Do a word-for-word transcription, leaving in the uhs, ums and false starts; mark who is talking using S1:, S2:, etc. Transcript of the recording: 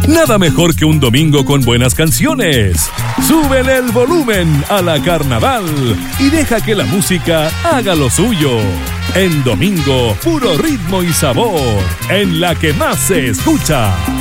S1: Nada mejor que un domingo con buenas canciones. Súbele el volumen a la Carnaval y deja que la música haga lo suyo. En domingo, puro ritmo y sabor, en la que más se escucha.